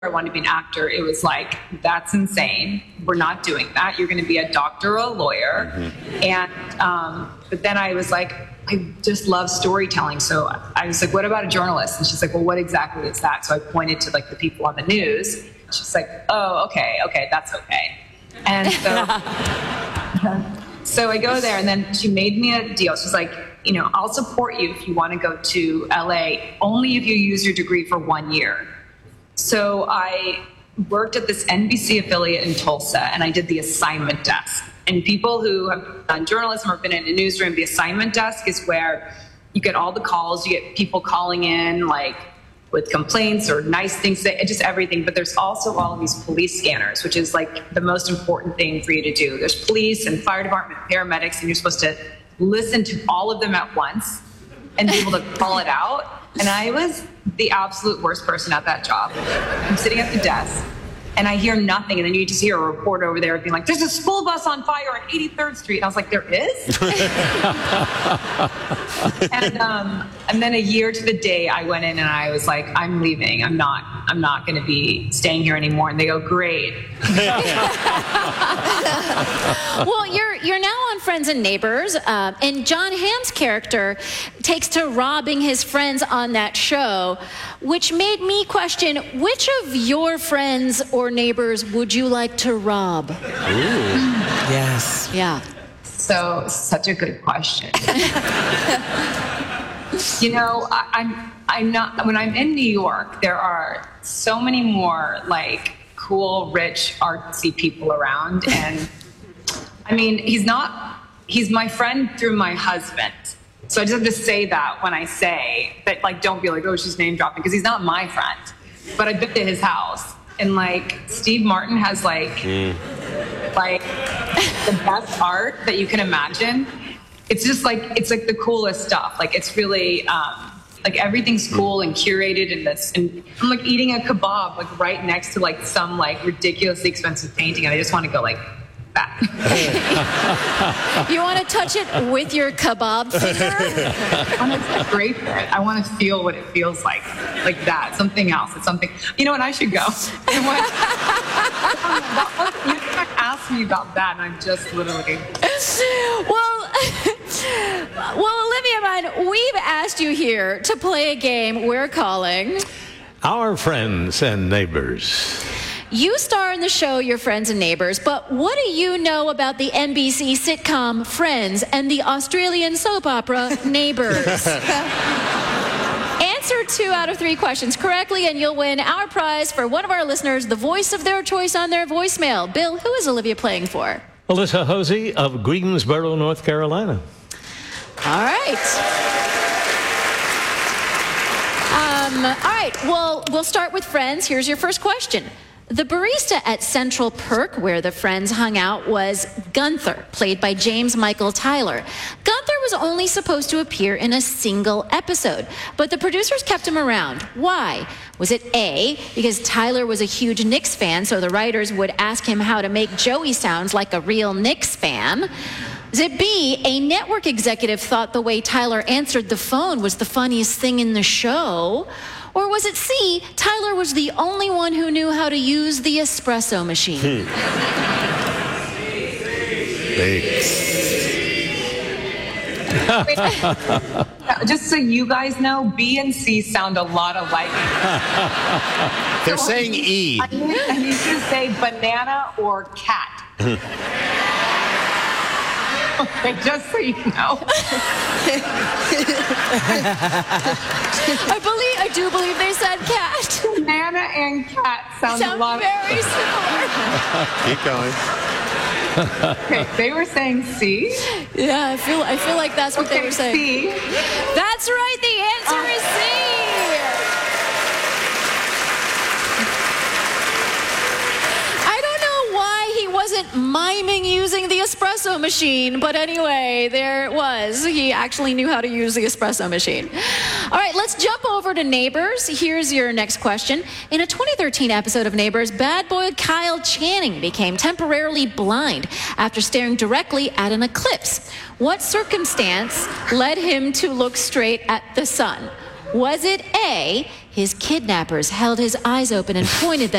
I wanted to be an actor, it was like, that's insane. We're not doing that. You're going to be a doctor or a lawyer. And but then I was like, I just love storytelling. So I was like, what about a journalist? And she's like, well, what exactly is that? So I pointed to like the people on the news. She's like, oh, okay, that's okay. And so, so I go there, and then she made me a deal. She's like, you know, I'll support you if you want to go to LA, only if you use your degree for 1 year. So I worked at this NBC affiliate in Tulsa, and I did the assignment desk. And people who have done journalism or been in a newsroom, the assignment desk is where you get all the calls. You get people calling in, like, with complaints or nice things, just everything. But there's also all of these police scanners, which is like the most important thing for you to do. There's police and fire department, paramedics, and you're supposed to listen to all of them at once and be able to call it out. And I was the absolute worst person at that job. I'm sitting at the desk, and I hear nothing, and then you just hear a reporter over there being like, there's a school bus on fire on 83rd Street. And I was like, there is? And then a year to the day, I went in and I was like, I'm leaving. I'm not going to be staying here anymore. And they go, great. Well, you're now on Friends and Neighbors, and Jon Hamm's character takes to robbing his friends on that show, which made me question, which of your friends or neighbors would you like to rob? Ooh. Yes. Yeah. So, such a good question. You know, I'm not, when I'm in New York, there are so many more like cool, rich, artsy people around. And I mean, he's my friend through my husband. So I just have to say that when I say that, like, don't be like, oh, she's name dropping, because he's not my friend. But I've been to his house, and like Steve Martin has like the best art that you can imagine. It's just like, it's like the coolest stuff. Like, it's really like everything's cool and curated in this. And I'm like eating a kebab like right next to like some like ridiculously expensive painting, and I just want to go like that. You want to touch it with your kebab finger? I want to scrape it. I want to feel what it feels like that. Something else. It's something. You know what? I should go. And when, you asked me about that, and I'm just literally. Well, Olivia Munn, we've asked you here to play a game we're calling Our Friends and Neighbors. You star in the show Your Friends and Neighbors, but what do you know about the NBC sitcom Friends and the Australian soap opera Neighbors? Answer 2 out of 3 questions correctly, and you'll win our prize for one of our listeners, the voice of their choice on their voicemail. Bill, who is Olivia playing for? Alyssa Hosey of Greensboro, North Carolina. All right. All right, well, we'll start with Friends. Here's your first question. The barista at Central Perk, where the friends hung out, was Gunther, played by James Michael Tyler. Gunther was only supposed to appear in a single episode, but the producers kept him around. Why? Was it A, because Tyler was a huge Knicks fan, so the writers would ask him how to make Joey sound like a real Knicks fan? Was it B, a network executive thought the way Tyler answered the phone was the funniest thing in the show? Or was it C, Tyler was the only one who knew how to use the espresso machine? Just so you guys know, B and C sound a lot alike. They're saying E. I need to say banana or cat. Okay, just so you know. I do believe they said cat. Banana and cat sound a lot very similar. Keep going. Okay, they were saying C. Yeah, I feel like that's what they were saying. C. That's right. The answer is C. Wasn't miming using the espresso machine, but anyway, there it was. He actually knew how to use the espresso machine. All right, let's jump over to Neighbors. Here's your next question. In a 2013 episode of Neighbors, bad boy Kyle Channing became temporarily blind after staring directly at an eclipse. What circumstance led him to look straight at the sun? Was it A, his kidnappers held his eyes open and pointed them